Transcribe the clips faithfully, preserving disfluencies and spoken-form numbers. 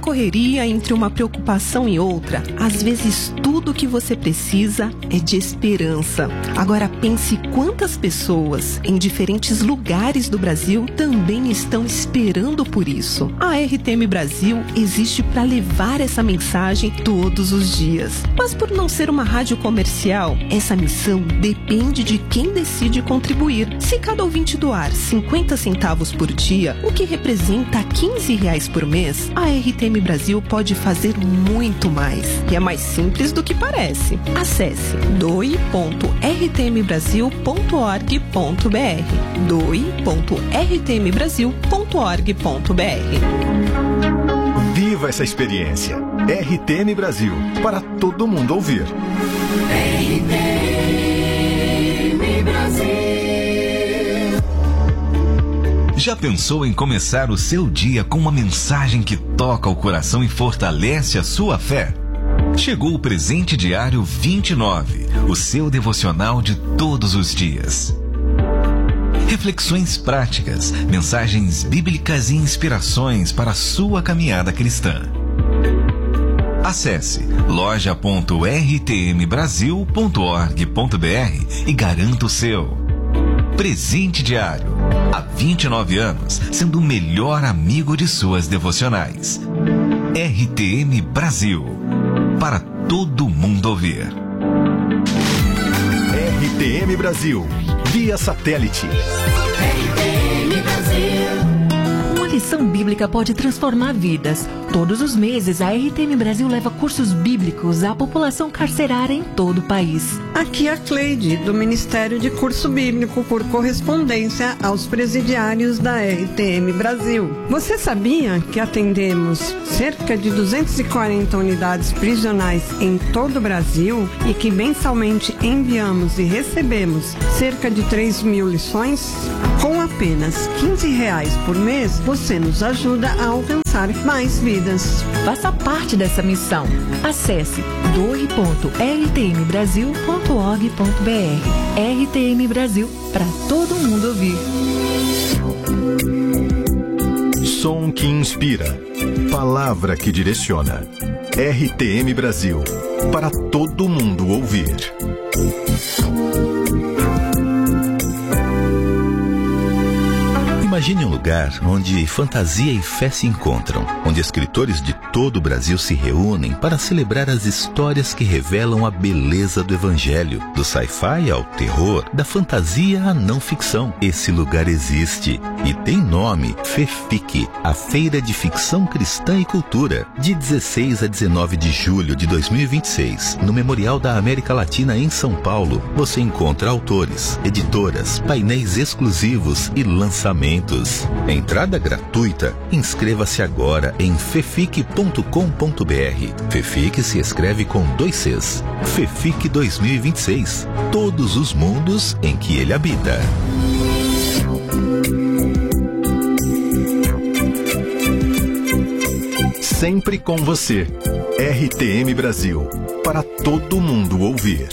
correria, entre uma preocupação e outra, às vezes tudo o que você precisa é de esperança. Agora pense quantas pessoas em diferentes lugares do Brasil também estão esperando por isso. A R T M Brasil existe para levar essa mensagem todos os dias. Mas por não ser uma rádio comercial, essa missão depende de quem decide contribuir. Se cada ouvinte doar cinquenta centavos por dia, o que representa quinze reais por mês, a R T M Brasil pode fazer muito mais. E é mais simples do que parece. Acesse doe ponto r t m brasil ponto org ponto b r doe ponto r t m brasil ponto org ponto b r. Viva essa experiência. R T M Brasil, para todo mundo ouvir. R T M Brasil. Já pensou em começar o seu dia com uma mensagem que toca o coração e fortalece a sua fé? Chegou o Presente Diário vinte e nove, o seu devocional de todos os dias. Reflexões práticas, mensagens bíblicas e inspirações para a sua caminhada cristã. Acesse loja ponto r t m brasil ponto org ponto b r e garanta o seu. Presente Diário, há vinte e nove anos, sendo o melhor amigo de suas devocionais. R T M Brasil, para todo mundo ouvir. R T M Brasil, via satélite. R T M Brasil. Uma lição bíblica pode transformar vidas. Todos os meses, a R T M Brasil leva cursos bíblicos à população carcerária em todo o país. Aqui é a Cleide, do Ministério de Curso Bíblico por Correspondência aos presidiários da R T M Brasil. Você sabia que atendemos cerca de duzentas e quarenta unidades prisionais em todo o Brasil e que mensalmente enviamos e recebemos cerca de três mil lições? Com apenas quinze reais por mês, você nos ajuda a alcançar mais vidas. Faça parte dessa missão. Acesse doe ponto r t m brasil ponto org ponto b r. R T M Brasil, para todo mundo ouvir. Som que inspira, palavra que direciona. R T M Brasil, para todo mundo ouvir. Imagine um lugar onde fantasia e fé se encontram, onde escritores de todo o Brasil se reúnem para celebrar as histórias que revelam a beleza do Evangelho, do sci-fi ao terror, da fantasia à não ficção. Esse lugar existe e tem nome: FEFIC, a Feira de Ficção Cristã e Cultura, de dezesseis a dezenove de julho de dois mil e vinte e seis, no Memorial da América Latina em São Paulo. Você encontra autores, editoras, painéis exclusivos e lançamentos. Entrada gratuita. Inscreva-se agora em fefic ponto com ponto b r. FEFIC se escreve com dois Cs. FEFIC dois mil e vinte e seis. Todos os mundos em que ele habita. Sempre com você. R T M Brasil, para todo mundo ouvir.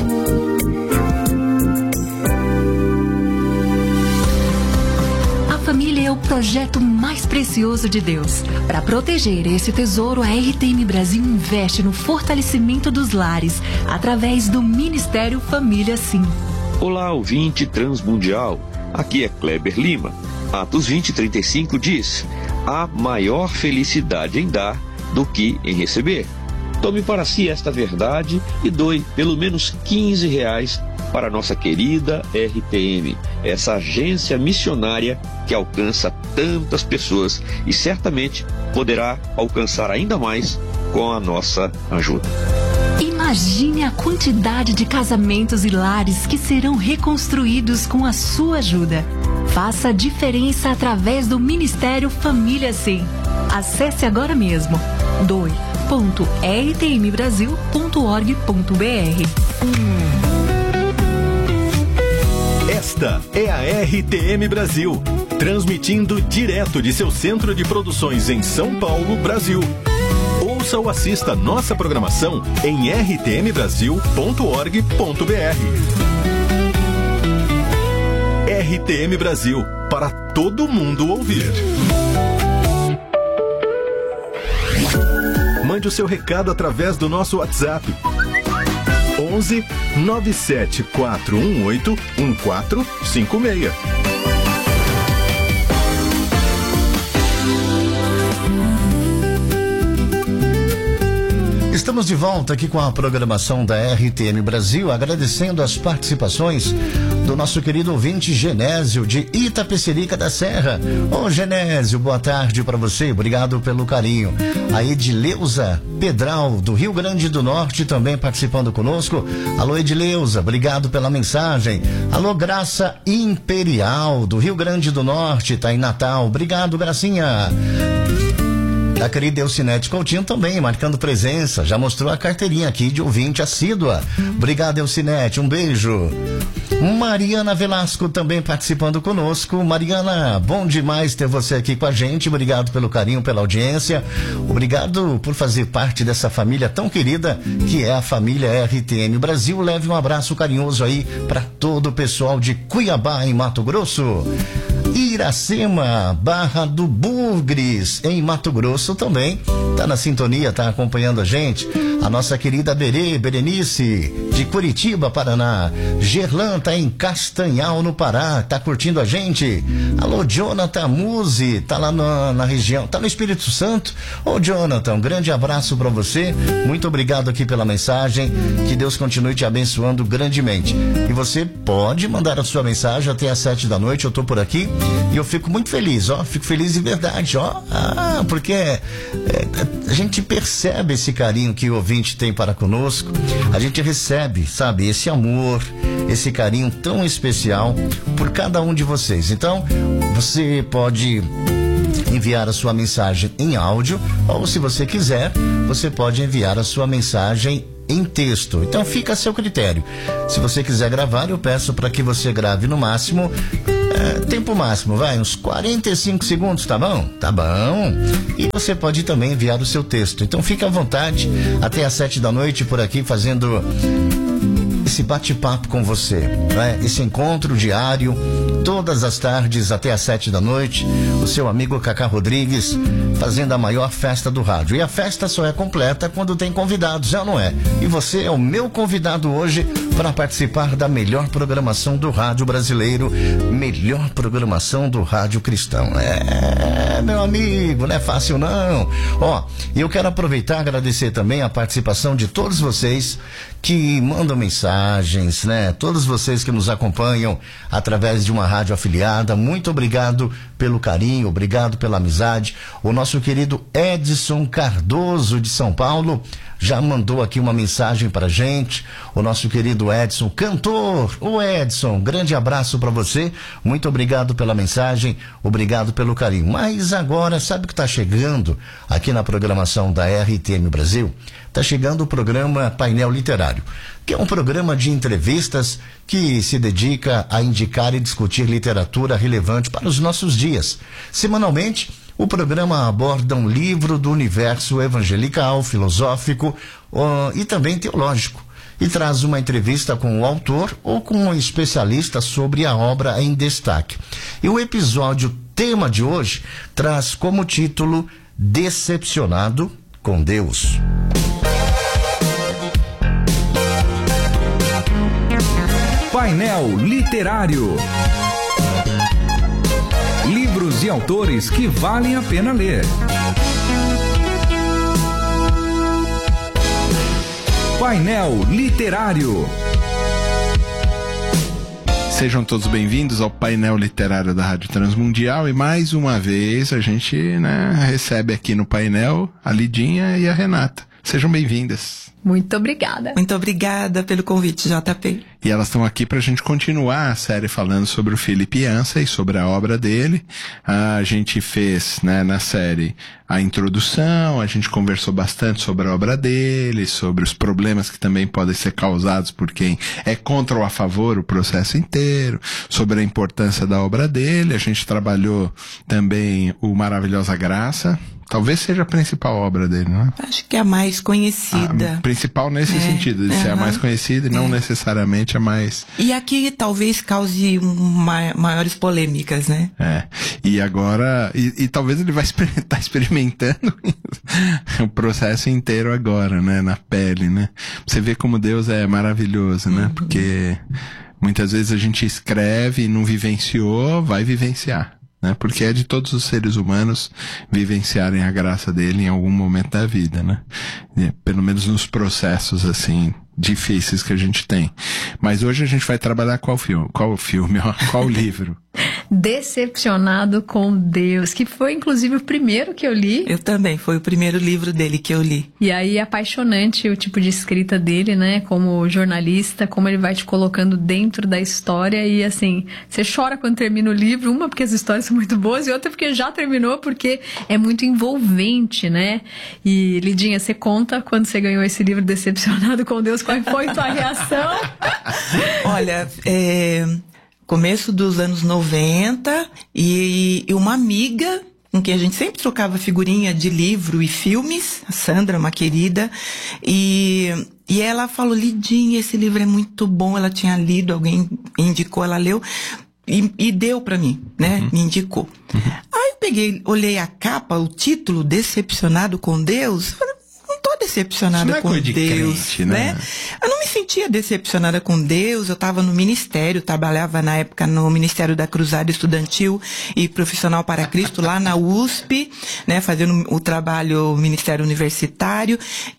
A família é o projeto mais precioso de Deus. Para proteger esse tesouro, a R T M Brasil investe no fortalecimento dos lares, através do Ministério Família Sim. Olá, ouvinte transmundial. Aqui é Kleber Lima. Atos vinte, trinta e cinco diz: há maior felicidade em dar do que em receber. Tome para si esta verdade e doe pelo menos quinze reais para a nossa querida R T M, essa agência missionária que alcança tantas pessoas e certamente poderá alcançar ainda mais com a nossa ajuda. Imagine a quantidade de casamentos e lares que serão reconstruídos com a sua ajuda. Faça a diferença através do Ministério Família Sim. Acesse agora mesmo doe ponto r t m brasil ponto org ponto b r. Esta é a R T M Brasil, transmitindo direto de seu centro de produções em São Paulo, Brasil. Ouça ou assista nossa programação em r t m brasil ponto org ponto b r. R T M Brasil, para todo mundo ouvir. mande o seu recado através do nosso WhatsApp. onze nove sete quatro um oito um quatro cinco seis. Estamos de volta aqui com a programação da R T M Brasil, agradecendo as participações do nosso querido ouvinte Genésio, de Itapecerica da Serra. Ô Genésio, boa tarde para você, obrigado pelo carinho. A Edileuza Pedral, do Rio Grande do Norte, também participando conosco. Alô Edileuza, obrigado pela mensagem. Alô Graça Imperial, do Rio Grande do Norte, tá em Natal, obrigado Gracinha. A querida Elcinete Coutinho também, marcando presença, já mostrou a carteirinha aqui de ouvinte assídua. Obrigado, Elcinete, um beijo. Mariana Velasco também participando conosco. Mariana, bom demais ter você aqui com a gente, obrigado pelo carinho, pela audiência, obrigado por fazer parte dessa família tão querida que é a família R T M Brasil. Leve um abraço carinhoso aí para todo o pessoal de Cuiabá, em Mato Grosso. Iracema, Barra do Bugres, em Mato Grosso também, tá na sintonia, tá acompanhando a gente. A nossa querida Berê, Berenice, de Curitiba, Paraná. Gerlan tá em Castanhal, no Pará, tá curtindo a gente. Alô, Jonathan Muzi, tá lá na, na região, tá no Espírito Santo. Ô, Jonathan, um grande abraço pra você, muito obrigado aqui pela mensagem, que Deus continue te abençoando grandemente. E você pode mandar a sua mensagem até às sete da noite, eu tô por aqui. E eu fico muito feliz, ó, fico feliz de verdade, ó, ah, porque é, é, a gente percebe esse carinho que o ouvinte tem para conosco, a gente recebe, sabe, esse amor, esse carinho tão especial por cada um de vocês. Então, você pode enviar a sua mensagem em áudio, ou se você quiser, você pode enviar a sua mensagem em texto. Então fica a seu critério. Se você quiser gravar, eu peço para que você grave no máximo, é, tempo máximo, vai, uns quarenta e cinco segundos, tá bom? Tá bom. E você pode também enviar o seu texto. Então fique à vontade, até às sete da noite por aqui, fazendo esse bate-papo com você, né? Esse encontro diário, todas as tardes até às sete da noite, o seu amigo Cacá Rodrigues fazendo a maior festa do rádio. E a festa só é completa quando tem convidados, já não é? E você é o meu convidado hoje para participar da melhor programação do rádio brasileiro, melhor programação do rádio cristão. É, meu amigo, não é fácil não. Ó, eu quero aproveitar e agradecer também a participação de todos vocês que mandam mensagens, né? Todos vocês que nos acompanham através de uma rádio afiliada, muito obrigado pelo carinho, obrigado pela amizade. O nosso querido Edson Cardoso, de São Paulo, já mandou aqui uma mensagem pra gente. O nosso querido Edson, cantor, o Edson, grande abraço pra você, muito obrigado pela mensagem, obrigado pelo carinho. Mas agora, sabe o que tá chegando aqui na programação da R T M Brasil? Tá chegando o programa Painel Literário, que é um programa de entrevistas que se dedica a indicar e discutir literatura relevante para os nossos dias. Semanalmente, o programa aborda um livro do universo evangelical, filosófico uh, e também teológico, e traz uma entrevista com o autor ou com um especialista sobre a obra em destaque. E o episódio tema de hoje traz como título Decepcionado com Deus. Painel Literário. Livros e autores que valem a pena ler. Painel Literário. Sejam todos bem-vindos ao painel literário da Rádio Transmundial, e mais uma vez a gente, né, recebe aqui no painel a Lidinha e a Renata. Sejam bem-vindas. Muito obrigada. Muito obrigada pelo convite, J P. E elas estão aqui para a gente continuar a série falando sobre o Felipe Ansa e sobre a obra dele. A gente fez, né, na série a introdução, a gente conversou bastante sobre a obra dele, sobre os problemas que também podem ser causados por quem é contra ou a favor o processo inteiro, sobre a importância da obra dele. A gente trabalhou também o Maravilhosa Graça, Talvez seja a principal obra dele, não é? Acho que é a mais conhecida. A principal nesse é, sentido, de uh-huh. ser a mais conhecida e não é. necessariamente a mais... E aqui talvez cause uma, maiores polêmicas, né? É. E agora... E, e talvez ele vai estar exper- experimentando o processo inteiro agora, né? Na pele, né? Você vê como Deus é maravilhoso, né? Uhum. Porque muitas vezes a gente escreve e não vivenciou, vai vivenciar. Né? Porque é de todos os seres humanos vivenciarem a graça dele em algum momento da vida, né? E, pelo menos nos processos, assim, difíceis que a gente tem. Mas hoje a gente vai trabalhar qual filme? Qual filme? Ó, qual livro? Decepcionado com Deus, que foi inclusive o primeiro que eu li. Eu também, foi o primeiro livro dele que eu li. E aí é apaixonante o tipo de escrita dele, né, como jornalista, como ele vai te colocando dentro da história e assim, você chora quando termina o livro, uma porque as histórias são muito boas e outra porque já terminou, porque é muito envolvente, né? E Lidinha, você conta quando você ganhou esse livro Decepcionado com Deus, qual foi a tua reação? Olha, é... começo dos anos noventa, e, e uma amiga com quem a gente sempre trocava figurinha de livro e filmes, a Sandra, uma querida, e, e ela falou, Lidinha, esse livro é muito bom, ela tinha lido, alguém indicou, ela leu, e, e deu pra mim, né, uhum. me indicou. Uhum. Aí eu peguei, olhei a capa, o título, Decepcionado com Deus, falei, tô decepcionada é com coisa de Deus, crente, né? né? Eu não me sentia decepcionada com Deus, eu estava no ministério, trabalhava na época no Ministério da Cruzada Estudantil e Profissional para Cristo, lá na U S P, né, fazendo o trabalho Ministério Universitário,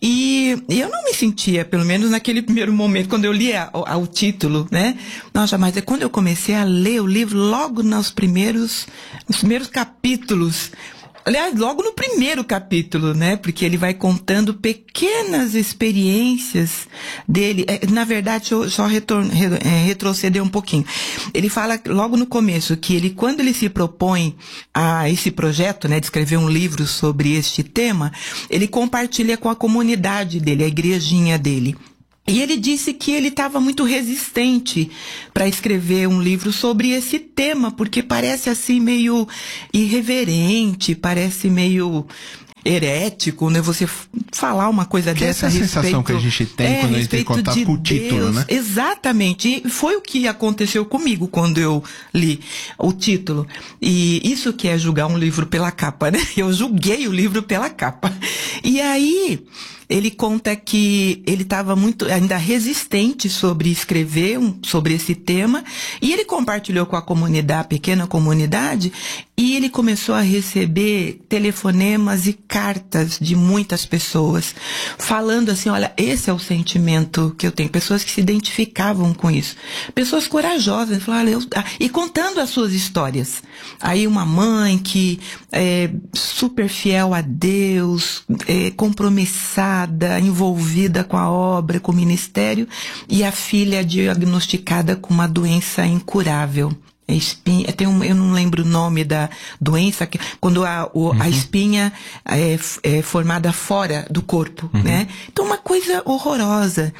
e, e eu não me sentia, pelo menos naquele primeiro momento, quando eu li a, a, o título, né? Nossa, mas é quando eu comecei a ler o livro, logo nos primeiros, nos primeiros capítulos, aliás, logo no primeiro capítulo, né? Porque ele vai contando pequenas experiências dele. É, na verdade, deixa eu só retor- re- é, retroceder um pouquinho. Ele fala logo no começo que ele, quando ele se propõe a esse projeto, né? De escrever um livro sobre este tema, ele compartilha com a comunidade dele, a igrejinha dele. E ele disse que ele estava muito resistente para escrever um livro sobre esse tema, porque parece assim meio irreverente, parece meio herético, né? Você falar uma coisa que dessa essa a respeito... sensação que a gente tem é, quando a gente tem contato de com o título, Deus. né? Exatamente. E foi o que aconteceu comigo quando eu li o título. E isso que é julgar um livro pela capa, né? Eu julguei o livro pela capa. E aí... ele conta que ele estava muito ainda resistente sobre escrever um, sobre esse tema, e ele compartilhou com a comunidade, a pequena comunidade, e ele começou a receber telefonemas e cartas de muitas pessoas, falando assim, olha, esse é o sentimento que eu tenho, pessoas que se identificavam com isso, pessoas corajosas, falaram, eu, e contando as suas histórias. Aí uma mãe que é super fiel a Deus, é, compromissada, envolvida com a obra, com o ministério, e a filha diagnosticada com uma doença incurável. Espinha, tem um, eu não lembro o nome da doença, que, quando a, o, uhum. a espinha é, é formada fora do corpo, uhum. né? Então, uma coisa horrorosa.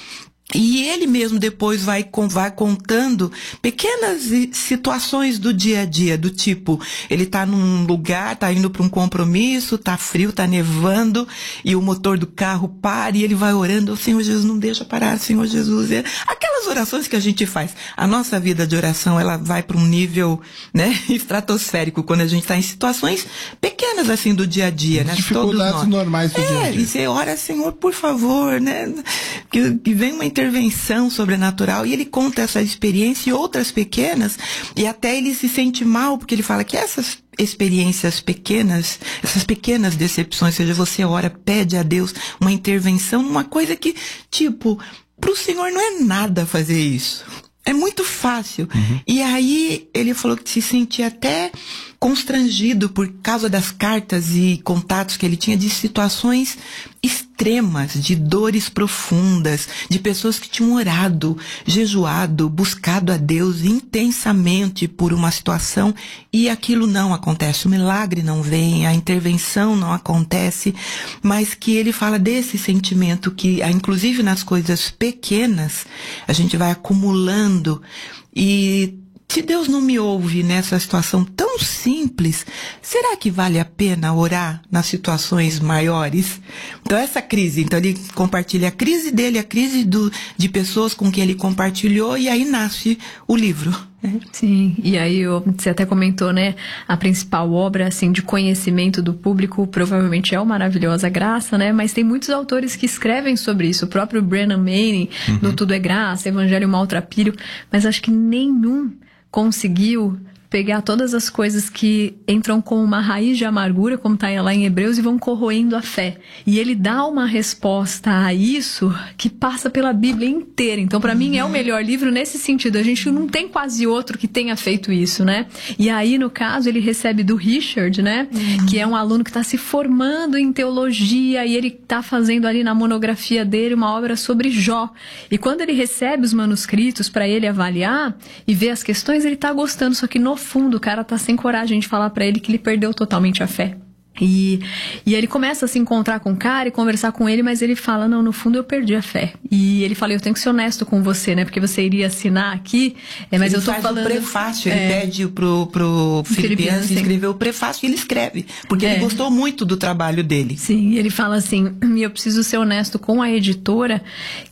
E ele mesmo depois vai, vai contando pequenas situações do dia a dia, do tipo, ele tá num lugar, tá indo para um compromisso, tá frio, tá nevando, e o motor do carro para, e ele vai orando, Senhor Jesus, não deixa parar, Senhor Jesus. Aquelas orações que a gente faz. A nossa vida de oração, ela vai para um nível, né, estratosférico, quando a gente tá em situações pequenas, assim, do dia a dia, né? Dificuldades Todos nós. normais do é, dia a dia. E você ora, Senhor, por favor, né, que, que venha uma intervenção sobrenatural, e ele conta essa experiência e outras pequenas, e até ele se sente mal, porque ele fala que essas experiências pequenas, essas pequenas decepções, ou seja, você ora, pede a Deus uma intervenção numa coisa que, tipo, pro Senhor não é nada fazer isso. É muito fácil. Uhum. E aí ele falou que se sentia até constrangido por causa das cartas e contatos que ele tinha de situações extremas, de dores profundas, de pessoas que tinham orado, jejuado, buscado a Deus intensamente por uma situação, e aquilo não acontece, o milagre não vem, a intervenção não acontece, mas que ele fala desse sentimento que, inclusive nas coisas pequenas, a gente vai acumulando e se Deus não me ouve nessa situação tão simples, será que vale a pena orar nas situações maiores? Então essa crise, então ele compartilha a crise dele, a crise do, de pessoas com quem ele compartilhou, e aí nasce o livro. Sim, e aí eu, você até comentou, né, a principal obra, assim, de conhecimento do público provavelmente é o Maravilhosa Graça, né, mas tem muitos autores que escrevem sobre isso, o próprio Brennan Manning, uhum. no Tudo é Graça, Evangelho Maltrapilho, mas acho que nenhum conseguiu pegar todas as coisas que entram com uma raiz de amargura, como está lá em Hebreus, e vão corroendo a fé. E ele dá uma resposta a isso que passa pela Bíblia inteira. Então, para uhum. mim, é o melhor livro nesse sentido. A gente não tem quase outro que tenha feito isso, né? E aí, no caso, ele recebe do Richard, né? Uhum. Que é um aluno que está se formando em teologia, e ele está fazendo ali na monografia dele uma obra sobre Jó. E quando ele recebe os manuscritos para ele avaliar e ver as questões, ele está gostando, só que no fundo, o cara tá sem coragem de falar pra ele que ele perdeu totalmente a fé. E, e ele começa a se encontrar com o cara e conversar com ele, mas ele fala, não, no fundo eu perdi a fé. E ele fala, eu tenho que ser honesto com você, né? Porque você iria assinar aqui, é, mas ele eu tô faz falando... o prefácio, ele é, pede pro, pro Filipe Yancey escrever o prefácio e ele escreve, porque é. ele gostou muito do trabalho dele. Sim, e ele fala assim, eu preciso ser honesto com a editora,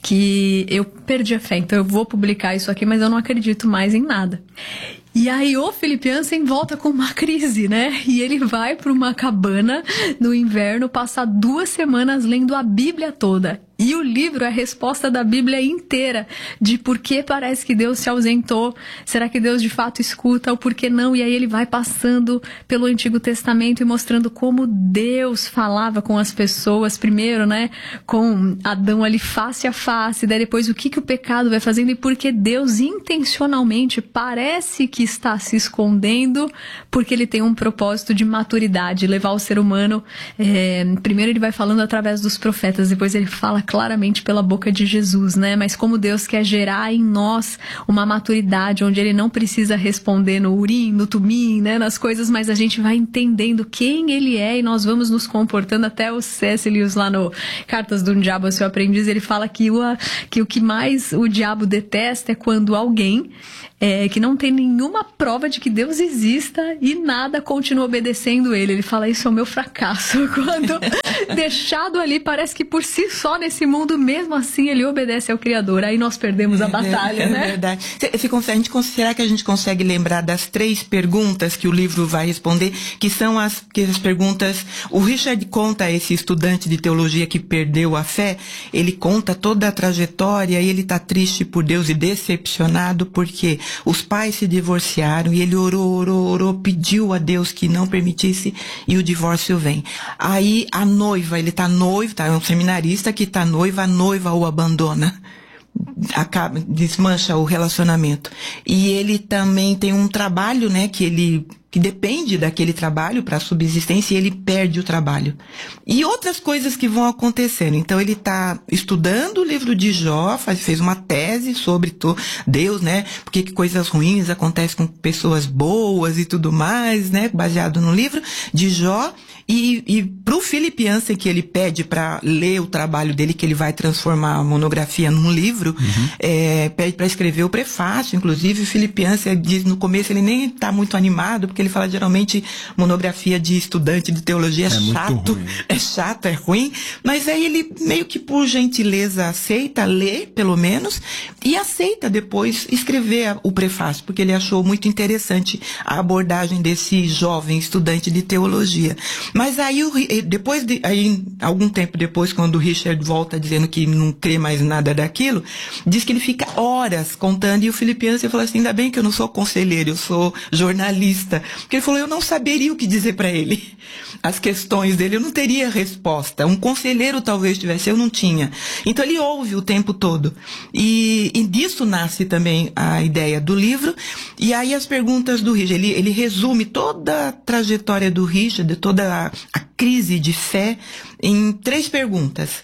que eu perdi a fé, então eu vou publicar isso aqui, mas eu não acredito mais em nada. E aí o Filipe Yancey volta com uma crise, né? E ele vai para uma cabana no inverno passar duas semanas lendo a Bíblia toda. E o livro é a resposta da Bíblia inteira, de por que parece que Deus se ausentou, será que Deus de fato escuta ou por que não? E aí ele vai passando pelo Antigo Testamento e mostrando como Deus falava com as pessoas, primeiro, né, com Adão ali face a face, daí depois o que, que o pecado vai fazendo e por que Deus intencionalmente parece que está se escondendo, porque ele tem um propósito de maturidade, levar o ser humano, é, primeiro ele vai falando através dos profetas, depois ele fala claramente pela boca de Jesus, né? Mas como Deus quer gerar em nós uma maturidade, onde ele não precisa responder no Urim, no Tumim, né? Nas coisas, mas a gente vai entendendo quem ele é e nós vamos nos comportando. Até o C S Lewis lá no Cartas do Diabo ao Seu Aprendiz, ele fala que o, que o que mais o diabo detesta é quando alguém é, que não tem nenhuma prova de que Deus exista e nada continua obedecendo ele. Ele fala, isso é o meu fracasso. Quando deixado ali, parece que por si só nesse mundo, mesmo assim, ele obedece ao Criador. Aí nós perdemos a batalha, é, é, né? É verdade. A gente, será que a gente consegue lembrar das três perguntas que o livro vai responder, que são as, que as perguntas... O Richard conta, esse estudante de teologia que perdeu a fé, ele conta toda a trajetória e ele está triste por Deus e decepcionado porque os pais se divorciaram e ele orou, orou, orou, pediu a Deus que não permitisse e o divórcio vem. Aí a noiva, ele tá noivo, tá, é um seminarista que tá noiva, a noiva o abandona. Acaba, desmancha o relacionamento. E ele também tem um trabalho, né, que ele que depende daquele trabalho para a subsistência e ele perde o trabalho. E outras coisas que vão acontecendo. Então ele está estudando o livro de Jó, faz, fez uma tese sobre to, Deus, né? Porque que coisas ruins acontecem com pessoas boas e tudo mais, né? Baseado no livro de Jó. E, e para o Filipe Yancey, que ele pede para ler o trabalho dele, que ele vai transformar a monografia num livro, uhum. é, pede para escrever o prefácio. Inclusive, o Filipe Yancey diz no começo, ele nem está muito animado, porque ele fala geralmente monografia de estudante de teologia é, é chato, é chato, é ruim. Mas aí ele meio que por gentileza aceita, lê pelo menos, e aceita depois escrever o prefácio, porque ele achou muito interessante a abordagem desse jovem estudante de teologia. Mas aí, depois de, aí, algum tempo depois, quando o Richard volta dizendo que não crê mais nada daquilo, diz que ele fica horas contando, e o Filipe Yancey falou assim, ainda bem que eu não sou conselheiro, eu sou jornalista. Porque ele falou, eu não saberia o que dizer para ele. As questões dele, eu não teria resposta. Um conselheiro talvez tivesse, eu não tinha. Então ele ouve o tempo todo. E, e disso nasce também a ideia do livro. E aí as perguntas do Richard, ele, ele resume toda a trajetória do Richard, toda a A, a crise de fé em três perguntas.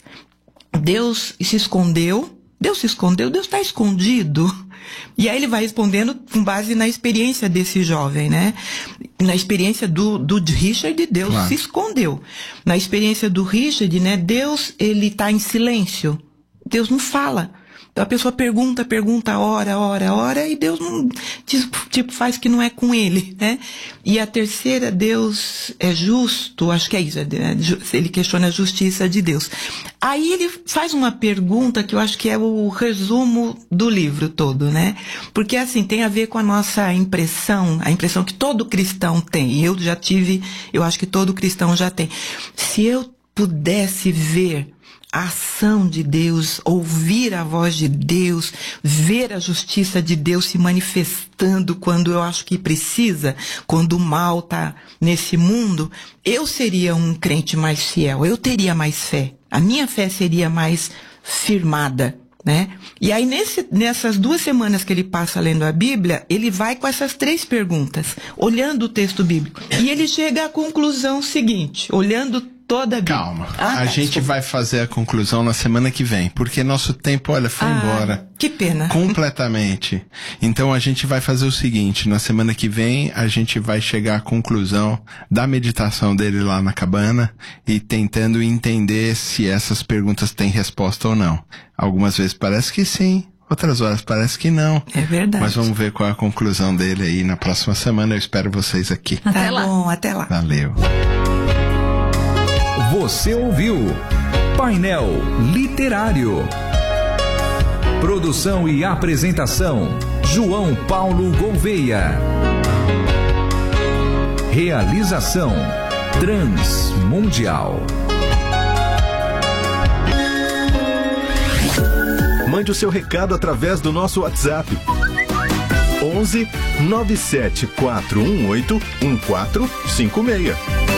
Deus se escondeu? Deus se escondeu? Deus está escondido? E aí ele vai respondendo com base na experiência desse jovem, né? Na experiência do, do Richard, Deus claro. se escondeu. Na experiência do Richard, né? Deus, ele está em silêncio. Deus não fala. a pessoa pergunta, pergunta, ora, ora, ora, e Deus não, tipo, faz que não é com ele, né? E a terceira, Deus é justo, acho que é isso, ele questiona a justiça de Deus. Aí ele faz uma pergunta que eu acho que é o resumo do livro todo, né? Porque, assim, tem a ver com a nossa impressão, a impressão que todo cristão tem, e eu já tive, eu acho que todo cristão já tem. Se eu pudesse ver a ação de Deus, ouvir a voz de Deus, ver a justiça de Deus se manifestando quando eu acho que precisa, quando o mal está nesse mundo, eu seria um crente mais fiel, eu teria mais fé, a minha fé seria mais firmada, né? E aí nesse, nessas duas semanas que ele passa lendo a Bíblia, ele vai com essas três perguntas, olhando o texto bíblico, e ele chega à conclusão seguinte, olhando toda a Bíblia. Calma, ah, a tá, gente desculpa. vai fazer a conclusão na semana que vem, porque nosso tempo, olha, foi ah, embora. Que pena. Completamente. Então a gente vai fazer o seguinte, na semana que vem a gente vai chegar à conclusão da meditação dele lá na cabana e tentando entender se essas perguntas têm resposta ou não. Algumas vezes parece que sim, outras horas parece que não. É verdade. Mas vamos ver qual é a conclusão dele aí na próxima semana. Eu espero vocês aqui. Até tá lá. Bom, até lá. Valeu. Você ouviu Painel Literário. Produção e apresentação João Paulo Gouveia. Realização Transmundial. Mande o seu recado através do nosso WhatsApp. onze nove sete quatro um oito um quatro cinco seis.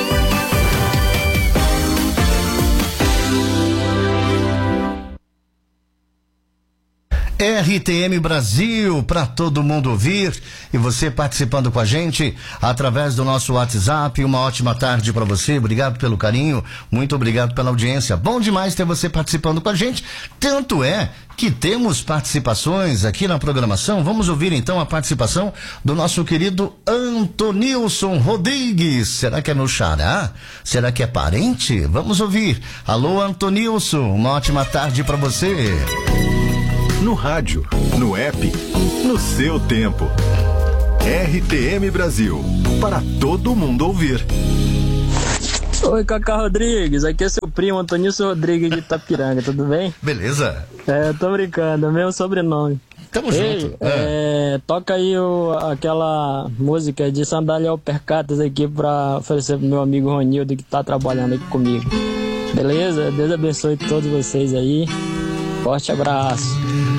R T M Brasil, para todo mundo ouvir, e você participando com a gente através do nosso WhatsApp. Uma ótima tarde para você, obrigado pelo carinho, muito obrigado pela audiência. Bom demais ter você participando com a gente, tanto é que temos participações aqui na programação. Vamos ouvir então a participação do nosso querido Antonilson Rodrigues. Será que é meu xará? Será que é parente? Vamos ouvir. Alô, Antonilson, uma ótima tarde para você. No rádio, no app, no seu tempo. R T M Brasil, para todo mundo ouvir. Oi, Cacá Rodrigues, aqui é seu primo Antonilson Rodrigues de Itapiranga, tudo bem? Beleza. É, tô brincando, é meu sobrenome. Tamo Ei, junto. É. É, toca aí o, aquela música de Sandália Alpercatas aqui pra oferecer pro meu amigo Ronildo que tá trabalhando aqui comigo. Beleza? Deus abençoe todos vocês aí. Forte abraço.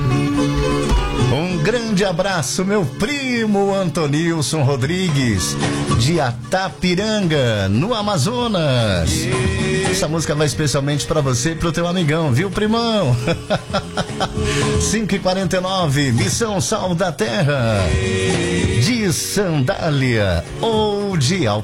Um grande abraço, meu primo Antonilson Rodrigues, de Itapiranga, no Amazonas. Essa música vai especialmente pra você e pro teu amigão, viu, primão? cinco e quarenta e nove, Missão Sal da Terra, de Sandália ou de